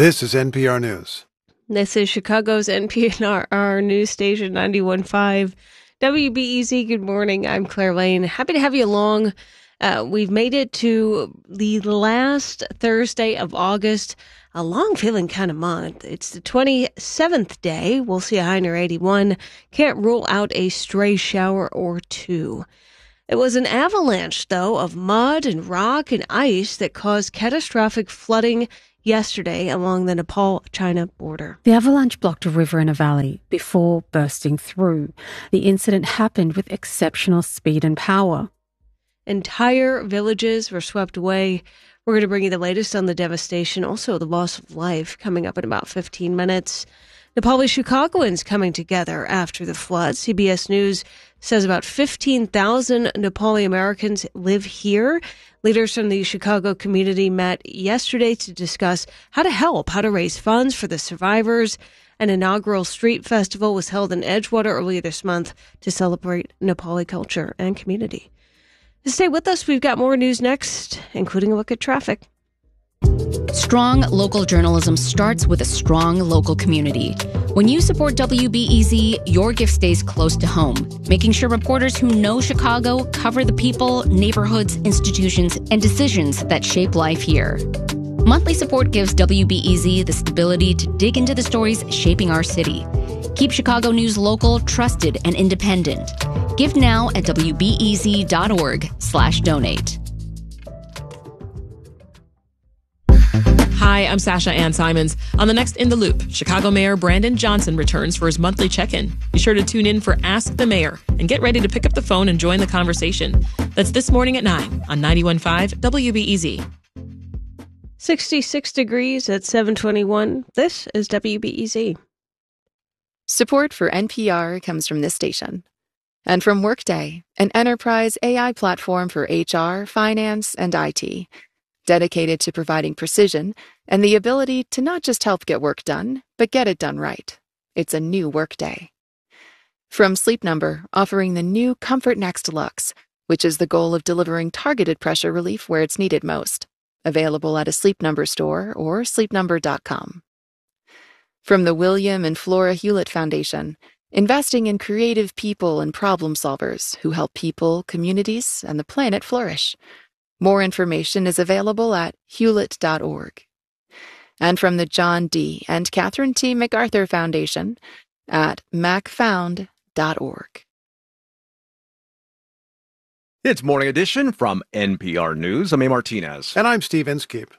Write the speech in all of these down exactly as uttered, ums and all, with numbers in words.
This is N P R News. This is Chicago's N P R news station, ninety-one point five W B E Z. Good morning. I'm Claire Lane. Happy to have you along. Uh, we've made it to the last Thursday of August. A long feeling kind of month. It's the twenty-seventh day. We'll see a high near eighty-one. Can't rule out a stray shower or two. It was an avalanche, though, of mud and rock and ice that caused catastrophic flooding yesterday along the Nepal-China border. The avalanche blocked a river in a valley before bursting through. The incident happened with exceptional speed and power. Entire villages were swept away. We're going to bring you the latest on the devastation, also the loss of life, coming up in about fifteen minutes. Nepali Chicagoans coming together after the flood. C B S News says about fifteen thousand Nepali Americans live here. Leaders from the Chicago community met yesterday to discuss how to help, how to raise funds for the survivors. An inaugural street festival was held in Edgewater earlier this month to celebrate Nepali culture and community. Stay with us. We've got more news next, including a look at traffic. Strong local journalism starts with a strong local community. When you support W B E Z, your gift stays close to home, making sure reporters who know Chicago cover the people, neighborhoods, institutions, and decisions that shape life here. Monthly support gives W B E Z the stability to dig into the stories shaping our city. Keep Chicago news local, trusted, and independent. Give now at wbez.org slash donate. Hi, I'm Sasha Ann Simons. On the next In the Loop, Chicago Mayor Brandon Johnson returns for his monthly check-in. Be sure to tune in for Ask the Mayor and get ready to pick up the phone and join the conversation. That's this morning at nine on ninety-one point five W B E Z. sixty-six degrees at seven twenty-one. This is W B E Z. Support for N P R comes from this station. And from Workday, an enterprise A I platform for H R, finance, and I T. Dedicated to providing precision and the ability to not just help get work done, but get it done right. It's a new Workday. From Sleep Number, offering the new Comfort Next Luxe, which is the goal of delivering targeted pressure relief where it's needed most. Available at a Sleep Number store or sleep number dot com. From the William and Flora Hewlett Foundation, investing in creative people and problem solvers who help people, communities, and the planet flourish. More information is available at hewlett dot org. And from the John D. and Catherine T. MacArthur Foundation at mac found dot org. It's Morning Edition from N P R News. I'm A. Martinez. And I'm Steve Inskeep.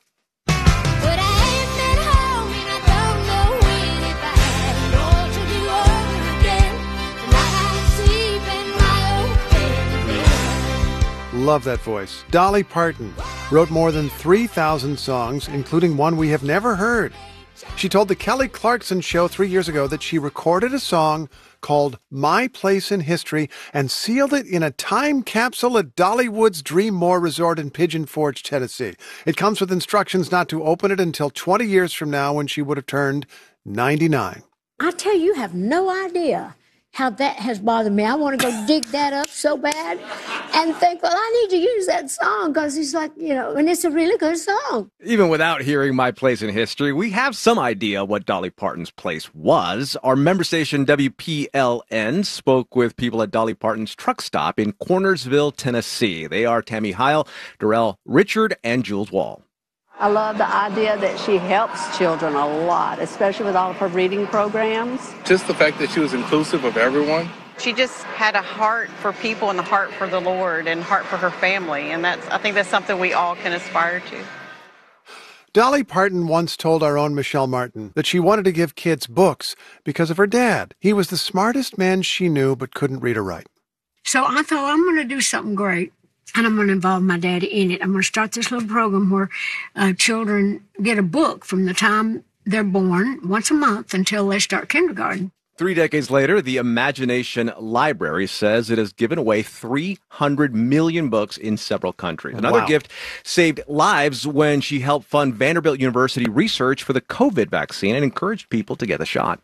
Love that voice. Dolly Parton wrote more than three thousand songs, including one we have never heard. She told the Kelly Clarkson Show three years ago that she recorded a song called My Place in History and sealed it in a time capsule at Dollywood's Dream More Resort in Pigeon Forge, Tennessee. It comes with instructions not to open it until twenty years from now when she would have turned ninety-nine. I tell you, you have no idea how that has bothered me. I want to go dig that up so bad and think, well, I need to use that song because it's like, you know, and it's a really good song. Even without hearing My Place in History, we have some idea what Dolly Parton's place was. Our member station W P L N spoke with people at Dolly Parton's truck stop in Cornersville, Tennessee. They are Tammy Heil, Darrell Richard, and Jules Wall. I love the idea that she helps children a lot, especially with all of her reading programs. Just the fact that she was inclusive of everyone. She just had a heart for people and a heart for the Lord and heart for her family. And that's, I think that's something we all can aspire to. Dolly Parton once told our own Michelle Martin that she wanted to give kids books because of her dad. He was the smartest man she knew but couldn't read or write. So I thought, I'm going to do something great. And I'm going to involve my daddy in it. I'm going to start this little program where uh, children get a book from the time they're born, once a month, until they start kindergarten. Three decades later, the Imagination Library says it has given away three hundred million books in several countries. Another Wow. gift saved lives when she helped fund Vanderbilt University research for the COVID vaccine and encouraged people to get the shot.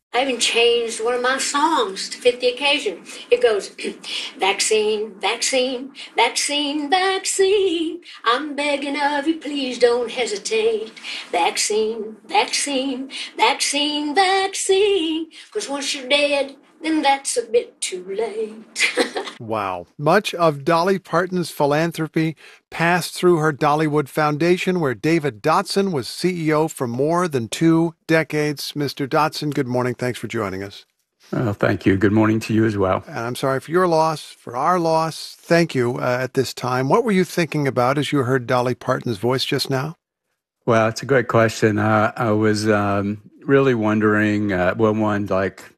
I even changed one of my songs to fit the occasion. It goes, vaccine, vaccine, vaccine, vaccine. I'm begging of you, please don't hesitate. Vaccine, vaccine, vaccine, vaccine. Because once you're dead, then that's a bit too late. Wow. Much of Dolly Parton's philanthropy passed through her Dollywood Foundation, where David Dotson was C E O for more than two decades. Mister Dotson, good morning. Thanks for joining us. Oh, thank you. Good morning to you as well. And I'm sorry for your loss, for our loss. Thank you uh, at this time. What were you thinking about as you heard Dolly Parton's voice just now? Well, it's a great question. Uh, I was um, really wondering, uh, well, one, like,